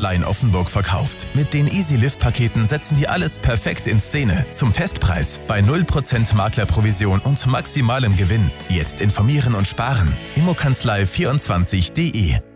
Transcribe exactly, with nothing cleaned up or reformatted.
Immokanzlei in Offenburg verkauft. Mit den Easy-Lift-Paketen setzen die alles perfekt in Szene. Zum Festpreis, bei null Prozent Maklerprovision und maximalem Gewinn. Jetzt informieren und sparen. immokanzlei vierundzwanzig punkt de